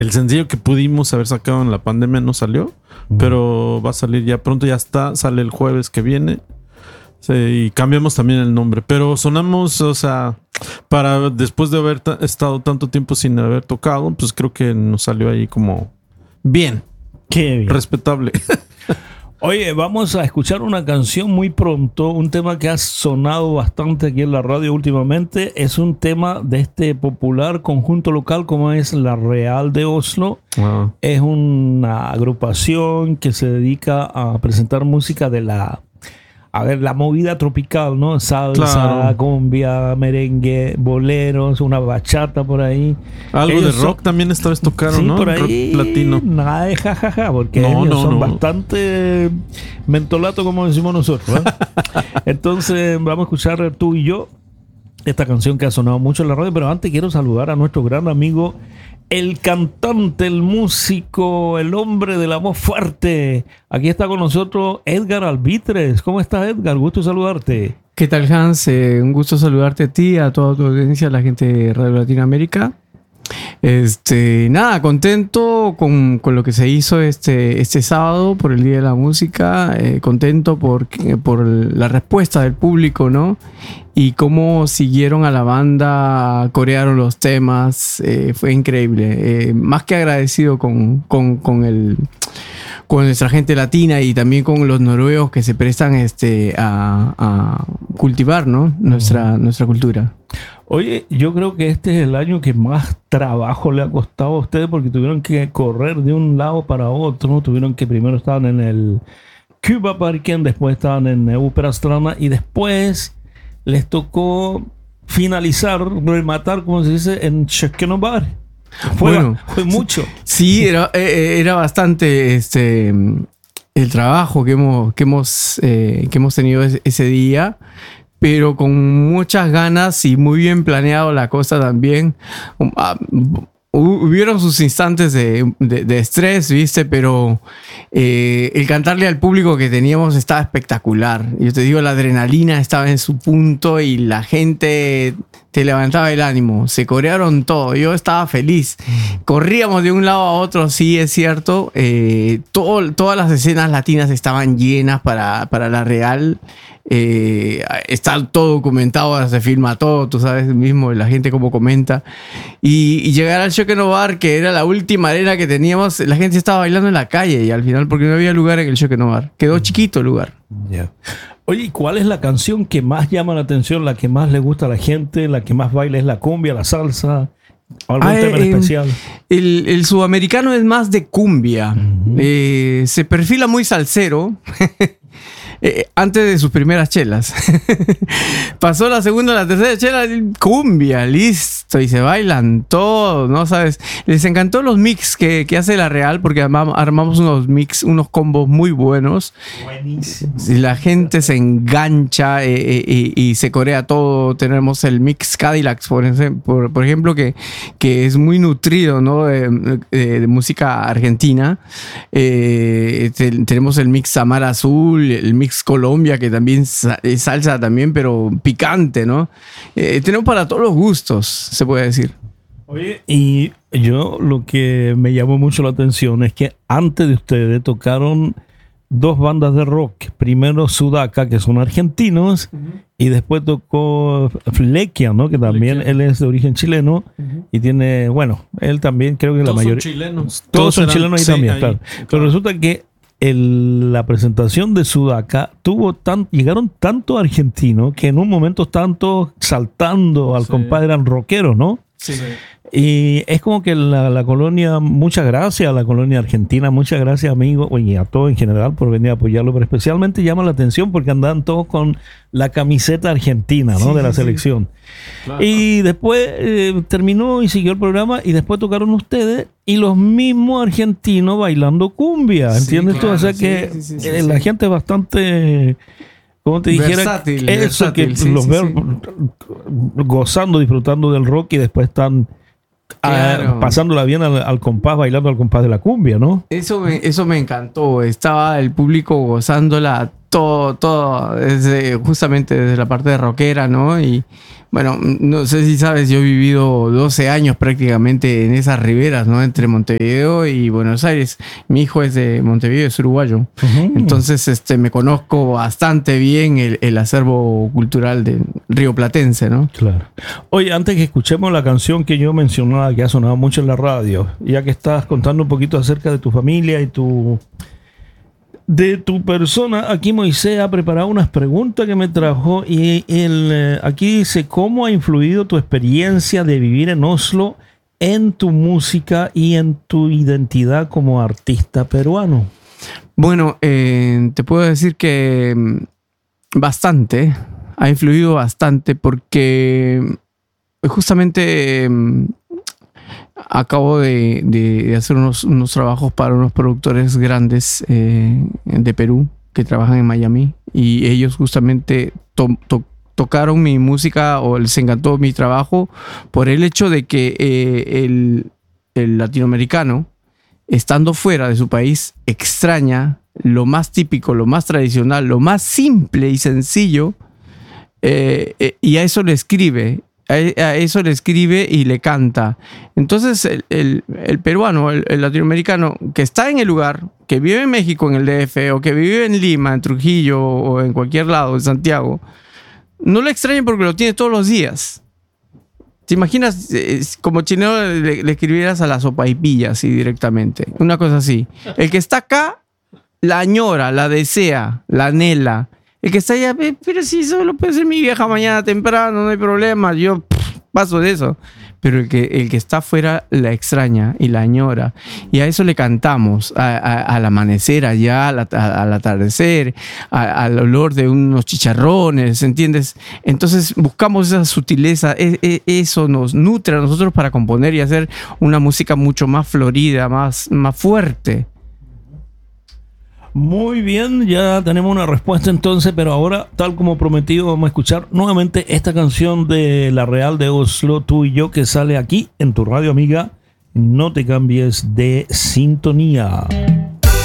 El sencillo que pudimos haber sacado en la pandemia no salió, pero va a salir ya pronto, ya está, sale el jueves que viene. Sí, y cambiamos también el nombre, pero sonamos, o sea, para después de haber estado tanto tiempo sin haber tocado, pues creo que nos salió ahí como bien. Qué bien. Respetable. Oye, vamos a escuchar una canción muy pronto, un tema que ha sonado bastante aquí en la radio últimamente. Es un tema de este popular conjunto local como es La Real de Oslo. Wow. Es una agrupación que se dedica a presentar música de la movida tropical, ¿no? Salsa, Claro. cumbia, merengue, boleros, una bachata por ahí. Algo Ellos de rock también esta vez tocaron, sí, ¿no? por ahí. Rock latino. Nada de jajaja, porque No, ellos son no. bastante mentolato, como decimos nosotros, ¿eh? Entonces, vamos a escuchar Tú y Yo, esta canción que ha sonado mucho en la radio, pero antes quiero saludar a nuestro gran amigo, el cantante, el músico, el hombre de la voz fuerte. Aquí está con nosotros Edgar Albitres. ¿Cómo estás, Edgar? Gusto saludarte. ¿Qué tal, Hans? Un gusto saludarte a ti, a toda tu audiencia, a la gente de Radio Latinoamérica. Nada, contento con lo que se hizo este sábado por el Día de la Música, contento por la respuesta del público, ¿no? Y cómo siguieron a la banda, corearon los temas, fue increíble. Más que agradecido con nuestra gente latina y también con los noruegos que se prestan a cultivar, ¿no? nuestra cultura. Oye, yo creo que este es el año que más trabajo le ha costado a ustedes porque tuvieron que correr de un lado para otro. Tuvieron que primero estaban en el Cuba Parken, después estaban en Ópera Strana y después les tocó finalizar, rematar, como se dice, en Kökenebar. Fue mucho. Sí, era bastante el trabajo que hemos tenido ese día, pero con muchas ganas y muy bien planeado la cosa también. Hubieron sus instantes de estrés, ¿viste? Pero el cantarle al público que teníamos estaba espectacular. Yo te digo, la adrenalina estaba en su punto y la gente te levantaba el ánimo. Se corearon todo. Yo estaba feliz. Corríamos de un lado a otro, sí, es cierto. Todas las escenas latinas estaban llenas para la Real. Está todo documentado, se filma todo, tú sabes mismo, la gente como comenta. Y llegar al Kökenebar, que era la última arena que teníamos, la gente estaba bailando en la calle y al final, porque no había lugar en el Kökenebar. Quedó chiquito el lugar. Yeah. Oye, ¿y cuál es la canción que más llama la atención, la que más le gusta a la gente, la que más baila? ¿Es la cumbia, la salsa? ¿Algún tema en especial? El sudamericano es más de cumbia. Se perfila muy salsero. Antes de sus primeras chelas. Pasó la segunda, la tercera chela, cumbia, listo, y se bailan todos, ¿no? ¿Sabes? Les encantó los mix que hace la Real, porque armamos unos combos muy buenos. Buenísimo. Y la gente se engancha y se corea todo. Tenemos el mix Cadillacs, por ejemplo, que es muy nutrido, ¿no? De música argentina. Tenemos el mix Samara Azul, el mix Colombia, que también es salsa también, pero picante, ¿no? Tenemos para todos los gustos, se puede decir. Oye, y yo lo que me llamó mucho la atención es que antes de ustedes tocaron dos bandas de rock. Primero Sudaka, que son argentinos, y después tocó Flequia, ¿no? Que también él es de origen chileno y tiene, bueno, él también creo que la mayoría... Todos son chilenos ahí también, claro. Pero resulta que la presentación de Sudaka llegaron tanto argentinos que en un momento estaban todos saltando al compadre, eran rockeros, ¿no? Sí. Y es como que la colonia, muchas gracias a la colonia argentina, muchas gracias amigos, y a todos en general por venir a apoyarlo, pero especialmente llama la atención porque andaban todos con la camiseta argentina, ¿no? De la selección. Claro. Y después terminó y siguió el programa y después tocaron ustedes y los mismos argentinos bailando cumbia, ¿entiendes tú? O sea que la gente es bastante... Como te dijera, versátil, que los veo gozando, disfrutando del rock y después están pasándola bien al compás, bailando al compás de la cumbia, ¿no? Eso me encantó. Estaba el público gozándola todo justamente desde la parte de rockera, ¿no? Y bueno, no sé si sabes, yo he vivido 12 años prácticamente en esas riberas, ¿no? Entre Montevideo y Buenos Aires. Mi hijo es de Montevideo, es uruguayo. Uh-huh. Entonces, me conozco bastante bien el acervo cultural del rioplatense, ¿no? Claro. Oye, antes que escuchemos la canción que yo mencionaba, que ha sonado mucho en la radio, ya que estás contando un poquito acerca de tu familia y de tu persona, aquí Moisés ha preparado unas preguntas que me trajo y aquí dice, ¿cómo ha influido tu experiencia de vivir en Oslo en tu música y en tu identidad como artista peruano? Bueno, te puedo decir que bastante, ha influido bastante porque justamente acabo de hacer unos trabajos para unos productores grandes de Perú que trabajan en Miami y ellos justamente tocaron mi música o les encantó mi trabajo por el hecho de que el latinoamericano, estando fuera de su país, extraña lo más típico, lo más tradicional, lo más simple y sencillo, y a eso le escribe. A eso le escribe y le canta. Entonces el peruano, el latinoamericano que está en el lugar, que vive en México, en el DF, o que vive en Lima, en Trujillo, o en cualquier lado, en Santiago, no le extraña porque lo tiene todos los días. ¿Te imaginas como chileno le escribieras a la sopaipilla así directamente? Una cosa así. El que está acá la añora, la desea, la anhela. El que está allá, pero si solo puede ser mi vieja mañana temprano, no hay problema, yo paso de eso. Pero el que está afuera la extraña y la añora. Y a eso le cantamos, al amanecer allá, al atardecer, al olor de unos chicharrones, ¿entiendes? Entonces buscamos esa sutileza, eso nos nutre a nosotros para componer y hacer una música mucho más florida, más fuerte. Muy bien, ya tenemos una respuesta entonces, pero ahora, tal como prometido, vamos a escuchar nuevamente esta canción de La Real de Oslo, Tú y Yo, que sale aquí en tu radio amiga. No te cambies de sintonía.